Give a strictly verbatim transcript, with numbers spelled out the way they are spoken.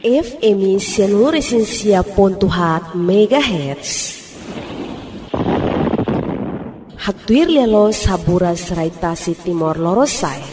F M seluruh esensia pontuhat megahertz. Haktuir lelo sabura seraitasi timor lorosai.